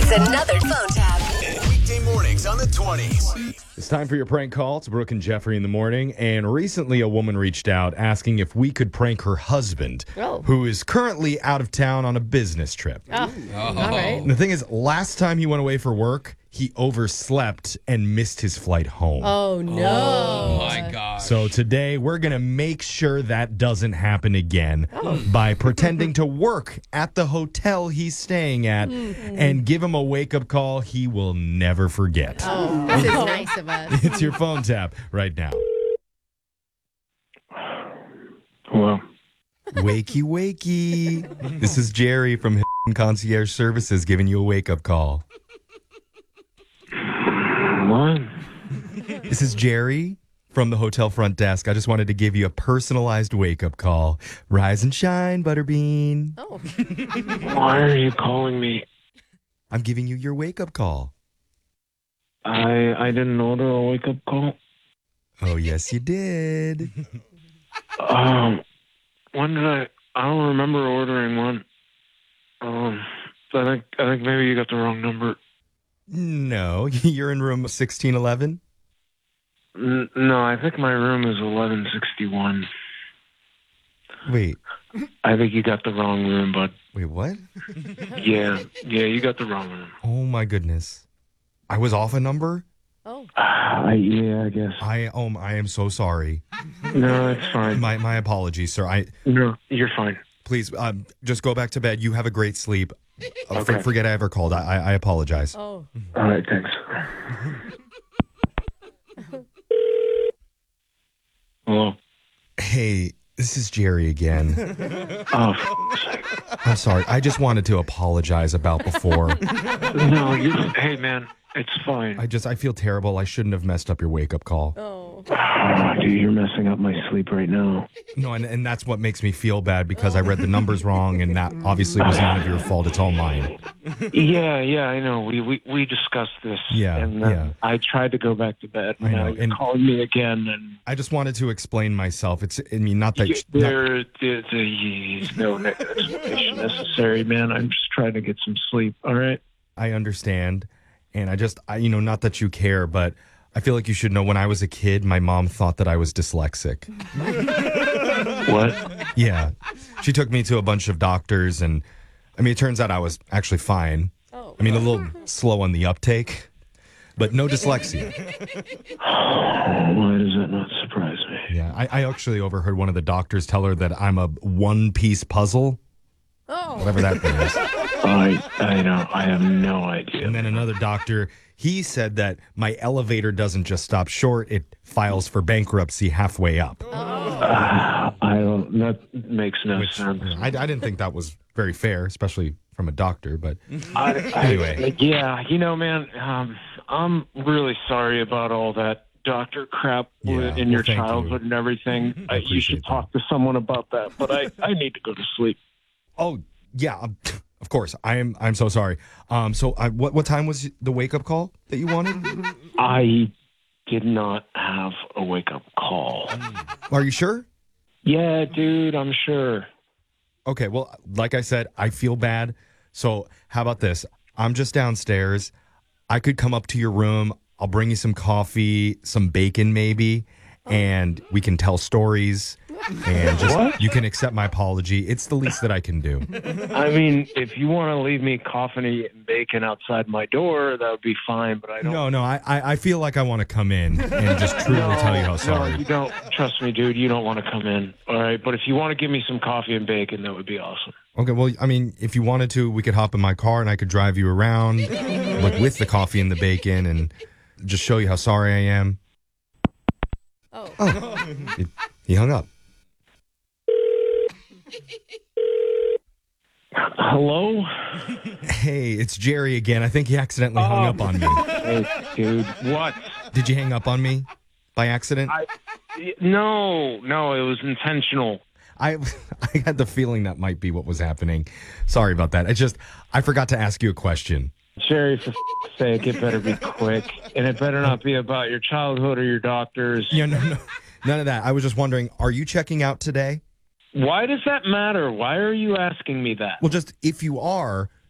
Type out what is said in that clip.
It's another phone tap. Weekday mornings on the 20s. It's time for your prank call. It's Brooke and Jeffrey in the morning. And recently a woman reached out asking if we could prank her husband, who is currently out of town on a business trip. All right. The thing is, last time he went away for work, he overslept and missed his flight home. Oh, no. Oh, my gosh. So today we're going to make sure that doesn't happen again by pretending to work at the hotel he's staying at and give him a wake-up call he will never forget. Oh, this is nice of us. It's your phone tap right now. Hello. Wakey, wakey. This is Jerry from Concierge Services giving you a wake-up call. What? This is Jerry from the hotel front desk. I just wanted to give you a personalized wake-up call. Rise and shine, Butterbean. Oh, Why are you calling me? I'm giving you your wake-up call. I didn't order a wake up call. Oh, yes, you did. When did I don't remember ordering one. I think maybe you got the wrong number. No, you're in room 1611. No, I think my room is 1161. Wait, I think you got the wrong room, bud. wait, what? Yeah, you got the wrong room. Oh, my goodness. I was off a number? oh. Yeah, I guess. I am so sorry. No, it's fine. My apologies, sir. No, you're fine. Please, just go back to bed. You have a great sleep. Okay. Forget I ever called. I apologize. Oh. All right, thanks. Hello. Hey, this is Jerry again. Oh, I'm sorry. I just wanted to apologize about before. no, hey, man, it's fine. I feel terrible. I shouldn't have messed up your wake-up call. Oh. Dude, you're messing up my sleep right now. No, and that's what makes me feel bad because I read the numbers wrong, and that obviously was none of your fault. It's all mine. Yeah, I know. We discussed this. Yeah, and yeah. I tried to go back to bed. I know, Now and- you called me again, and I just wanted to explain myself. Not that... there's no explanation necessary, man. I'm just trying to get some sleep. All right. I understand, and not that you care, but I feel like you should know when I was a kid, my mom thought that I was dyslexic. What? Yeah. She took me to a bunch of doctors, and it turns out I was actually fine. Oh. A little slow on the uptake, but no dyslexia. Why does that not surprise me? Yeah, I actually overheard one of the doctors tell her that I'm a one-piece puzzle, Oh. whatever that thing is. I know. I have no idea. And then another doctor, he said that my elevator doesn't just stop short, it files for bankruptcy halfway up. I don't. That makes no sense. I didn't think that was very fair, especially from a doctor, but Anyway. Yeah, man, I'm really sorry about all that doctor crap Yeah, in your well, thank childhood you. and everything. You appreciate should that. talk to someone about that, but I need to go to sleep. oh, yeah, of course. I'm so sorry. What time was the wake-up call that you wanted? I did not have a wake-up call. Are you sure? Yeah, dude, I'm sure. Okay, well, like I said, I feel bad. So how about this? I'm just downstairs. I could come up to your room. I'll bring you some coffee, some bacon maybe, and we can tell stories. And just you can accept my apology. It's the least that I can do. I mean, if you want to leave me coffee and bacon outside my door, that would be fine, but I don't. No, I feel like I want to come in and just truly tell you how No, sorry. you don't. Trust me, dude. You don't want to come in. All right. But if you want to give me some coffee and bacon, that would be awesome. Okay, well, if you wanted to, we could hop in my car and I could drive you around like with the coffee and the bacon and just show you how sorry I am. Oh. He hung up. Hello? Hey, it's Jerry again. I think he accidentally hung up on me. Hey, dude. What? Did you hang up on me by accident? No, it was intentional. I had the feeling that might be what was happening. Sorry about that. I forgot to ask you a question. Jerry, for sake, it better be quick. And it better not be about your childhood or your doctors. Yeah, no, none of that. I was just wondering, are you checking out today? Why does that matter? Why are you asking me that? Well, just if you are,